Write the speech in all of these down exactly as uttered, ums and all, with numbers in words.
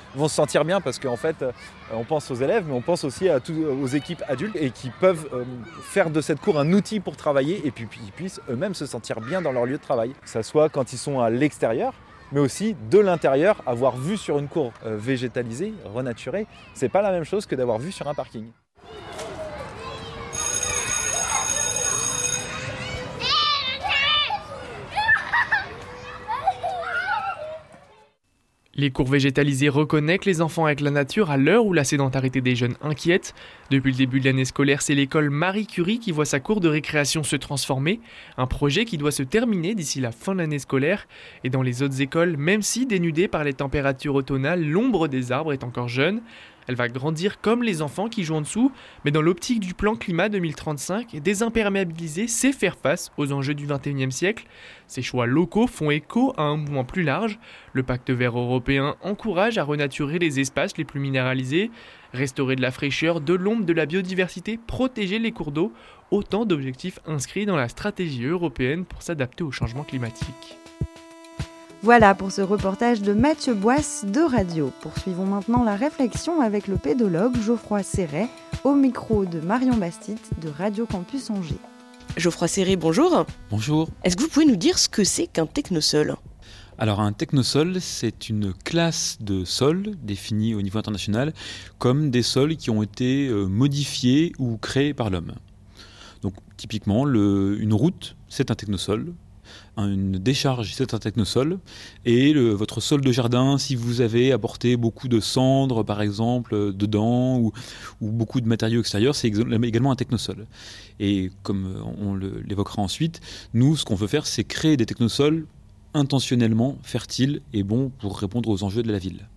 vont se sentir bien parce qu'en fait, euh, on pense aux élèves, mais on pense aussi à tout, aux équipes adultes et qui peuvent euh, faire de cette cour un outil pour travailler et puis qu'ils puissent eux-mêmes se sentir bien dans leur lieu de travail. Que ça soit quand ils sont à l'extérieur, mais aussi de l'intérieur, avoir vu sur une cour euh, végétalisée, renaturée, c'est pas la même chose que d'avoir vu sur un parking. Les cours végétalisés reconnectent les enfants avec la nature à l'heure où la sédentarité des jeunes inquiète. Depuis le début de l'année scolaire, c'est l'école Marie Curie qui voit sa cour de récréation se transformer. Un projet qui doit se terminer d'ici la fin de l'année scolaire. Et dans les autres écoles, même si dénudée par les températures automnales, l'ombre des arbres est encore jeune. Elle va grandir comme les enfants qui jouent en dessous, mais dans l'optique du plan climat deux mille trente-cinq, désimperméabiliser, c'est faire face aux enjeux du vingt et unième siècle. Ces choix locaux font écho à un mouvement plus large. Le pacte vert européen encourage à renaturer les espaces les plus minéralisés, restaurer de la fraîcheur, de l'ombre, de la biodiversité, protéger les cours d'eau, autant d'objectifs inscrits dans la stratégie européenne pour s'adapter au changement climatique. Voilà pour ce reportage de Mathieu Boisse de Radio. Poursuivons maintenant la réflexion avec le pédologue Geoffroy Serret, au micro de Marion Bastide de Radio Campus Angers. Geoffroy Serret, bonjour. Bonjour. Est-ce que vous pouvez nous dire ce que c'est qu'un technosol ? Alors un technosol, c'est une classe de sols définie au niveau international comme des sols qui ont été modifiés ou créés par l'homme. Donc typiquement, le, une route, c'est un technosol. Une décharge, c'est un technosol. Et le, votre sol de jardin, si vous avez apporté beaucoup de cendres, par exemple, dedans, ou, ou beaucoup de matériaux extérieurs, c'est également un technosol. Et comme on le, l'évoquera ensuite, nous, ce qu'on veut faire, c'est créer des technosols intentionnellement fertiles et bons pour répondre aux enjeux de la ville.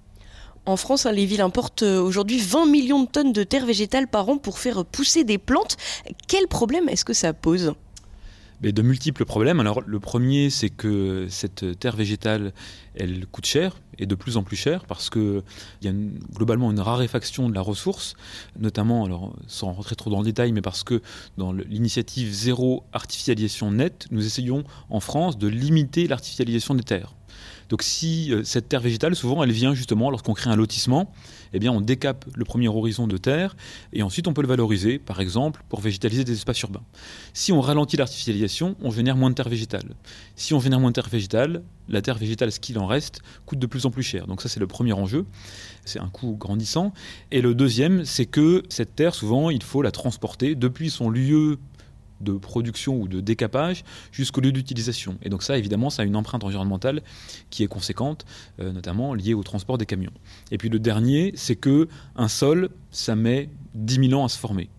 En France, les villes importent aujourd'hui vingt millions de tonnes de terre végétale par an pour faire pousser des plantes. Quel problème est-ce que ça pose ? Mais de multiples problèmes. Alors le premier, c'est que cette terre végétale, elle coûte cher, et de plus en plus cher, parce qu'il y a une, globalement une raréfaction de la ressource, notamment, alors sans rentrer trop dans le détail, mais parce que dans l'initiative Zéro Artificialisation Nette, nous essayons en France de limiter l'artificialisation des terres. Donc si euh, cette terre végétale, souvent, elle vient justement lorsqu'on crée un lotissement, eh bien on décape le premier horizon de terre et ensuite on peut le valoriser, par exemple, pour végétaliser des espaces urbains. Si on ralentit l'artificialisation, on génère moins de terre végétale. Si on génère moins de terre végétale, la terre végétale, ce qu'il en reste, coûte de plus en plus cher. Donc ça, c'est le premier enjeu. C'est un coût grandissant. Et le deuxième, c'est que cette terre, souvent, il faut la transporter depuis son lieu de production ou de décapage jusqu'au lieu d'utilisation. Et donc ça, évidemment, ça a une empreinte environnementale qui est conséquente, euh, notamment liée au transport des camions. Et puis le dernier, c'est que un sol, ça met dix mille ans à se former.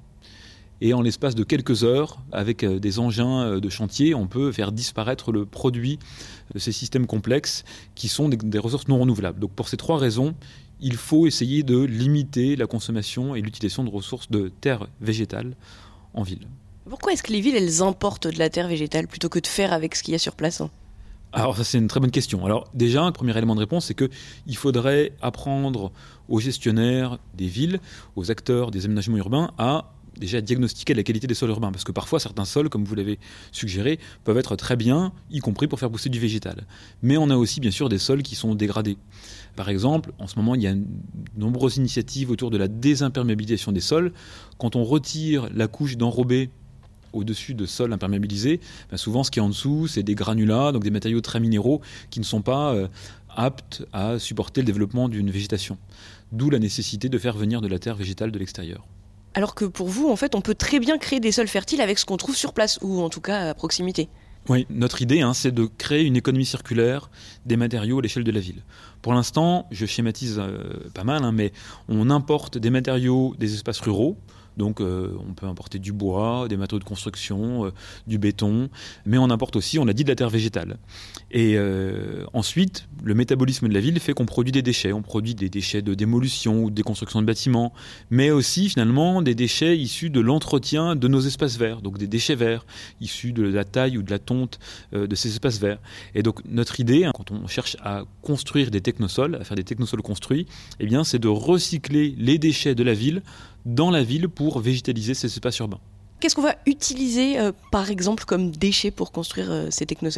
Et en l'espace de quelques heures, avec euh, des engins de chantier, on peut faire disparaître le produit de ces systèmes complexes qui sont des, des ressources non renouvelables. Donc pour ces trois raisons, il faut essayer de limiter la consommation et l'utilisation de ressources de terre végétale en ville. Pourquoi est-ce que les villes, elles importent de la terre végétale plutôt que de faire avec ce qu'il y a sur place ? Alors ça, c'est une très bonne question. Alors déjà, un premier élément de réponse, c'est qu'il faudrait apprendre aux gestionnaires des villes, aux acteurs des aménagements urbains à déjà diagnostiquer la qualité des sols urbains. Parce que parfois, certains sols, comme vous l'avez suggéré, peuvent être très bien, y compris pour faire pousser du végétal. Mais on a aussi, bien sûr, des sols qui sont dégradés. Par exemple, en ce moment, il y a de nombreuses initiatives autour de la désimperméabilisation des sols. Quand on retire la couche d'enrobé au-dessus de sols imperméabilisés, ben souvent ce qui est en dessous, c'est des granulats, donc des matériaux très minéraux qui ne sont pas euh, aptes à supporter le développement d'une végétation. D'où la nécessité de faire venir de la terre végétale de l'extérieur. Alors que pour vous, en fait, on peut très bien créer des sols fertiles avec ce qu'on trouve sur place, ou en tout cas à proximité. Oui, notre idée, hein, c'est de créer une économie circulaire des matériaux à l'échelle de la ville. Pour l'instant, je schématise euh, pas mal, hein, mais on importe des matériaux des espaces ruraux. Donc euh, on peut importer du bois, des matériaux de construction, euh, du béton, mais on importe aussi, on l'a dit, de la terre végétale. Et euh, ensuite, le métabolisme de la ville fait qu'on produit des déchets. On produit des déchets de démolition ou de déconstruction de bâtiments, mais aussi finalement des déchets issus de l'entretien de nos espaces verts, donc des déchets verts issus de la taille ou de la tonte euh, de ces espaces verts. Et donc notre idée, hein, quand on cherche à construire des technosols, à faire des technosols construits, eh bien, c'est de recycler les déchets de la ville dans la ville pour végétaliser ces espaces urbains. Qu'est-ce qu'on va utiliser, euh, par exemple, comme déchets pour construire euh, ces technosols ?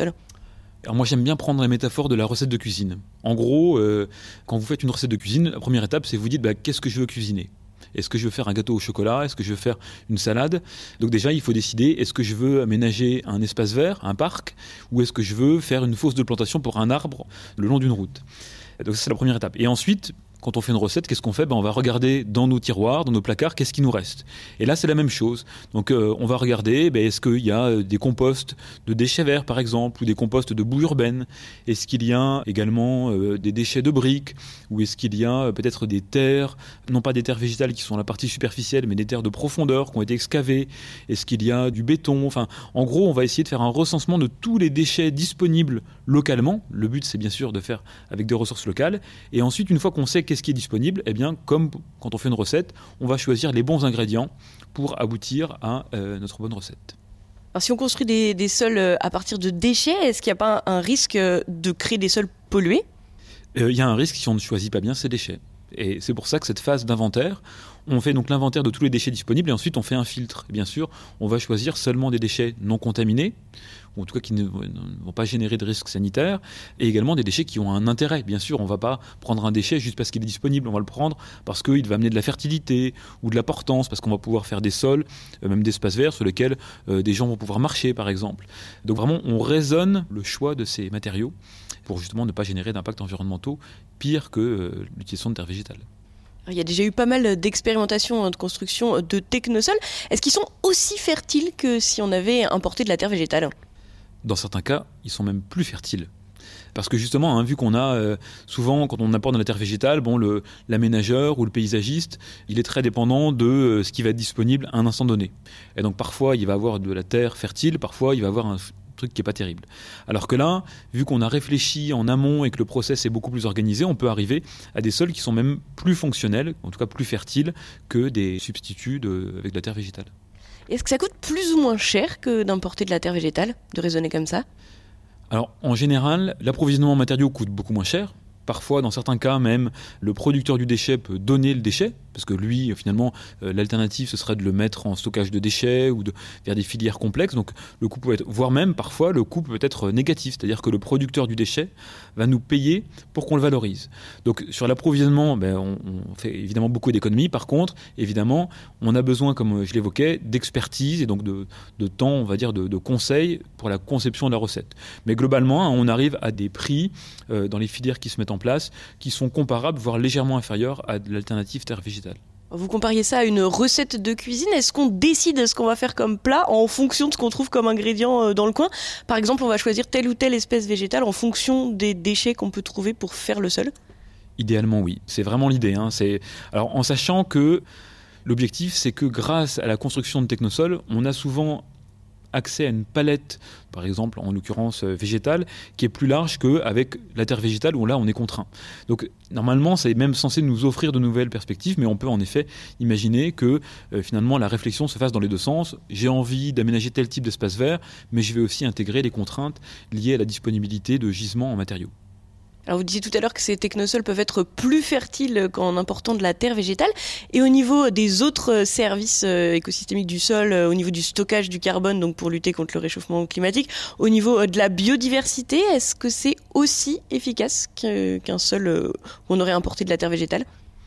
Alors moi j'aime bien prendre la métaphore de la recette de cuisine. En gros, euh, quand vous faites une recette de cuisine, la première étape c'est vous dites bah, qu'est-ce que je veux cuisiner ? Est-ce que je veux faire un gâteau au chocolat ? Est-ce que je veux faire une salade ? Donc déjà, il faut décider, est-ce que je veux aménager un espace vert, un parc, ou est-ce que je veux faire une fosse de plantation pour un arbre le long d'une route ? Donc ça, c'est la première étape. Et ensuite, quand on fait une recette, qu'est-ce qu'on fait ? Ben, on va regarder dans nos tiroirs, dans nos placards, qu'est-ce qui nous reste. Et là, c'est la même chose. Donc, euh, on va regarder, ben, est-ce qu'il y a des composts de déchets verts, par exemple, ou des composts de boue urbaine ? Est-ce qu'il y a également euh, des déchets de briques ? Ou est-ce qu'il y a euh, peut-être des terres, non pas des terres végétales qui sont la partie superficielle, mais des terres de profondeur qui ont été excavées ? Est-ce qu'il y a du béton ? Enfin, en gros, on va essayer de faire un recensement de tous les déchets disponibles localement. Le but, c'est bien sûr de faire avec des ressources locales. Et ensuite, une fois qu'on sait qu'est-ce qui est disponible, eh bien, comme quand on fait une recette, on va choisir les bons ingrédients pour aboutir à euh, notre bonne recette. Alors, si on construit des, des sols à partir de déchets, est-ce qu'il n'y a pas un, un risque de créer des sols pollués ? Il euh, y a un risque si on ne choisit pas bien ces déchets. Et c'est pour ça que cette phase d'inventaire, on fait donc l'inventaire de tous les déchets disponibles et ensuite on fait un filtre. Et bien sûr, on va choisir seulement des déchets non contaminés, ou en tout cas qui ne vont pas générer de risques sanitaires, et également des déchets qui ont un intérêt. Bien sûr, on ne va pas prendre un déchet juste parce qu'il est disponible, on va le prendre parce qu'il va amener de la fertilité ou de la portance, parce qu'on va pouvoir faire des sols, même des espaces verts sur lesquels euh, des gens vont pouvoir marcher, par exemple. Donc vraiment, on raisonne le choix de ces matériaux pour justement ne pas générer d'impacts environnementaux pire que euh, l'utilisation de terre végétale. Il y a déjà eu pas mal d'expérimentations de construction de technosols. Est-ce qu'ils sont aussi fertiles que si on avait importé de la terre végétale ? Dans certains cas, ils sont même plus fertiles. Parce que justement, hein, vu qu'on a euh, souvent, quand on apporte de la terre végétale, bon, le, l'aménageur ou le paysagiste, il est très dépendant de euh, ce qui va être disponible à un instant donné. Et donc parfois, il va avoir de la terre fertile, parfois, il va avoir un truc qui n'est pas terrible. Alors que là, vu qu'on a réfléchi en amont et que le process est beaucoup plus organisé, on peut arriver à des sols qui sont même plus fonctionnels, en tout cas plus fertiles, que des substituts de, avec de la terre végétale. Est-ce que ça coûte plus ou moins cher que d'importer de la terre végétale, de raisonner comme ça ? Alors, en général, l'approvisionnement en matériaux coûte beaucoup moins cher. Parfois, dans certains cas, même, le producteur du déchet peut donner le déchet, parce que lui, finalement, euh, l'alternative, ce serait de le mettre en stockage de déchets ou de, vers des filières complexes. Donc, le coût peut être, voire même, parfois, le coût peut être négatif, c'est-à-dire que le producteur du déchet va nous payer pour qu'on le valorise. Donc, sur l'approvisionnement, ben, on, on fait évidemment beaucoup d'économies. Par contre, évidemment, on a besoin, comme je l'évoquais, d'expertise et donc de, de temps, on va dire, de, de conseils pour la conception de la recette. Mais globalement, hein, on arrive à des prix euh, dans les filières qui se mettent en place qui sont comparables, voire légèrement inférieurs à de l'alternative terre végétale. Vous compariez ça à une recette de cuisine. Est-ce qu'on décide ce qu'on va faire comme plat en fonction de ce qu'on trouve comme ingrédient dans le coin ? Par exemple, on va choisir telle ou telle espèce végétale en fonction des déchets qu'on peut trouver pour faire le sol ? Idéalement, oui. C'est vraiment l'idée. Hein. C'est... Alors, en sachant que l'objectif, c'est que grâce à la construction de technosols, on a souvent accès à une palette, par exemple en l'occurrence euh, végétale, qui est plus large qu'avec la terre végétale où là on est contraint. Donc normalement c'est même censé nous offrir de nouvelles perspectives, mais on peut en effet imaginer que euh, finalement la réflexion se fasse dans les deux sens. J'ai envie d'aménager tel type d'espace vert, mais je vais aussi intégrer les contraintes liées à la disponibilité de gisements en matériaux. Alors vous disiez tout à l'heure que ces technosols peuvent être plus fertiles qu'en important de la terre végétale. Et au niveau des autres services écosystémiques du sol, au niveau du stockage du carbone, donc pour lutter contre le réchauffement climatique, au niveau de la biodiversité, est-ce que c'est aussi efficace qu'un sol où on aurait importé de la terre végétale ?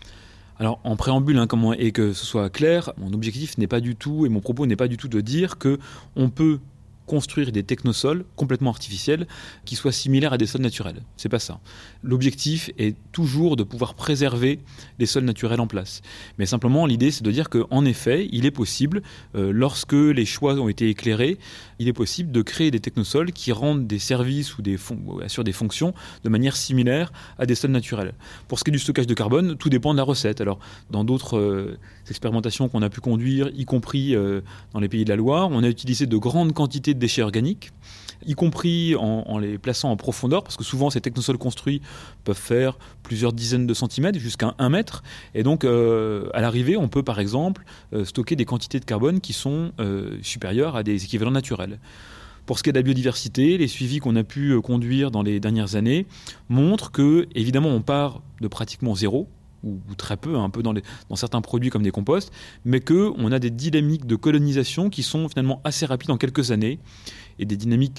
Alors en préambule, hein, comment, et que ce soit clair, mon objectif n'est pas du tout, et mon propos n'est pas du tout de dire qu'on peut construire des technosols complètement artificiels qui soient similaires à des sols naturels. C'est pas ça. L'objectif est toujours de pouvoir préserver les sols naturels en place. Mais simplement, l'idée, c'est de dire qu'en effet, il est possible, euh, lorsque les choix ont été éclairés, il est possible de créer des technosols qui rendent des services ou des fon- ou assurent des fonctions de manière similaire à des sols naturels. Pour ce qui est du stockage de carbone, tout dépend de la recette. Alors, dans d'autres euh, expérimentations qu'on a pu conduire, y compris euh, dans les pays de la Loire, on a utilisé de grandes quantités de déchets organiques, y compris en, en les plaçant en profondeur, parce que souvent ces technosols construits peuvent faire plusieurs dizaines de centimètres, jusqu'à un mètre. Et donc, euh, à l'arrivée, on peut par exemple euh, stocker des quantités de carbone qui sont euh, supérieures à des équivalents naturels. Pour ce qui est de la biodiversité, les suivis qu'on a pu conduire dans les dernières années montrent que, évidemment, on part de pratiquement zéro, ou très peu, un peu dans, les, dans certains produits comme des composts, mais qu'on a des dynamiques de colonisation qui sont finalement assez rapides en quelques années, et des dynamiques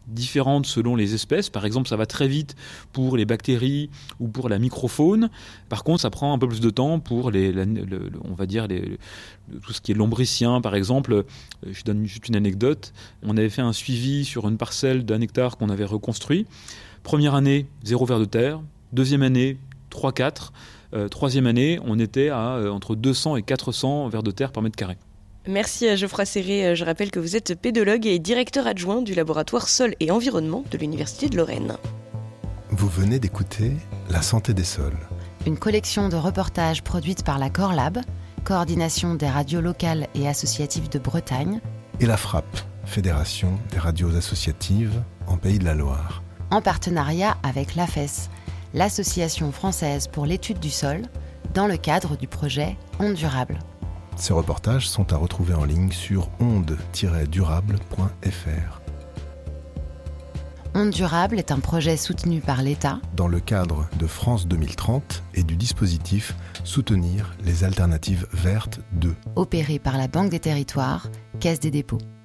différentes selon les espèces. Par exemple, ça va très vite pour les bactéries ou pour la microfaune. Par contre, ça prend un peu plus de temps pour les, la, le, le, on va dire les, le, tout ce qui est lombricien. Par exemple, je donne juste une anecdote. On avait fait un suivi sur une parcelle d'un hectare qu'on avait reconstruit. Première année, zéro ver de terre. Deuxième année, trois quatre. Euh, troisième année, on était à euh, entre deux cents et quatre cents vers de terre par mètre carré. Merci à Geoffroy Serret. Je rappelle que vous êtes pédologue et directeur adjoint du laboratoire Sol et Environnement de l'Université de Lorraine. Vous venez d'écouter La santé des sols. Une collection de reportages produite par la Corlab, coordination des radios locales et associatives de Bretagne, et la FRAP, Fédération des radios associatives en Pays de la Loire. En partenariat avec l'A F E S, l'Association française pour l'étude du sol, dans le cadre du projet Ondes Durables. Ces reportages sont à retrouver en ligne sur ondes tiret durable point f r. Ondes Durables est un projet soutenu par l'État dans le cadre de France deux mille trente et du dispositif Soutenir les alternatives vertes deux, opéré par la Banque des Territoires, Caisse des dépôts.